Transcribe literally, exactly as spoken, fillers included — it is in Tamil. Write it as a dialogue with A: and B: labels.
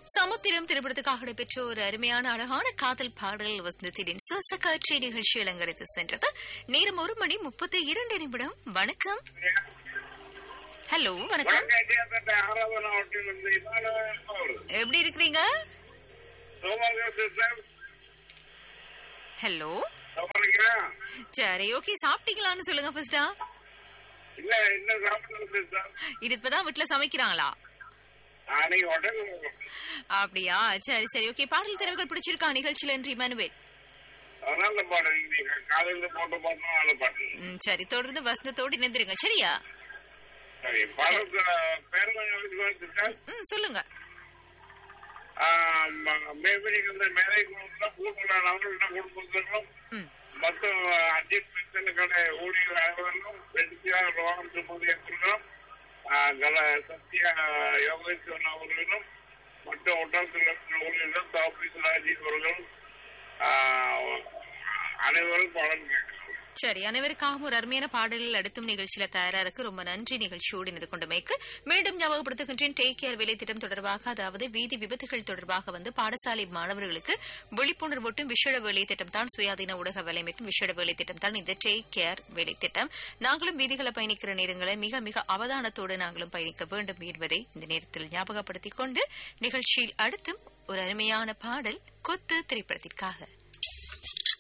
A: சமுத்திரம் திரைப்படத்துக்காக நடைபெற்ற ஒரு அருமையான அழகான காதல் பாடல் வசந்தத்தின் சுசகாட்சி நிகழ்ச்சி அலங்கரித்து சென்றது. நேரம் ஒரு மணி முப்பத்தி இரண்டு நிமிடம். வணக்கம். ஹலோ, வணக்கம். எப்படி இருக்கிறீங்க? ஹலோ, சரி, ஓகே. சாப்பிட்டீங்களான்னு சொல்லுங்க ஃபர்ஸ்டா. இது இப்பதான் வீட்டுல சமைக்கிறாங்களா? அப்படியா? சரி சரி, ஓகே. பாடல் திறவுகள் பிடிச்சிருக்கா நிகழ்ச்சியில என்று இமானுவேல்? சரி, தொடர்ந்து வசந்தத்தோடு இணைந்திருங்க. சரியா? சொல்லுங்க.
B: மற்றும் அஜித் கடை ஊழியர் அனைவரும் சத்யா யோகேஸ்வரன் அவர்களும் மற்ற ஒட்டாளத்தில் ஊழியர்கள் தாபீஸ் ராஜீவ் அவர்களும் அனைவரும் பாடல் கேட்கலாம்.
A: சரி, அனைவருக்காகவும் ஒரு அருமையான பாடலில் அடுத்தும் நிகழ்ச்சியில தயாரா இருக்கு. ரொம்ப நன்றி நிகழ்ச்சியோடு இணைந்து கொண்டமைக்கு. மீண்டும் ஞாபகப்படுத்துகின்றேன், டேக் கேர் வேலை திட்டம் தொடர்பாக, அதாவது வீதி விபத்துகள் தொடர்பாக வந்து பாடசாலை மாணவர்களுக்கு விழிப்புணர்வூட்டும் விஷட வேலை திட்டம் தான் சுயாதீன ஊடக வேலைமைக்கும் விஷட வேலை திட்டம் தான் இந்த டேக் கேர் வேலை திட்டம். நாங்களும் வீதிகளை பயணிக்கிற நேரங்களை மிக மிக அவதானத்தோடு நாங்களும் பயணிக்க வேண்டும் என்பதை இந்த நேரத்தில் ஞாபகப்படுத்திக் கொண்டு நிகழ்ச்சியில் அடுத்தும் ஒரு அருமையான பாடல் கொத்து திரைப்படத்திற்காக.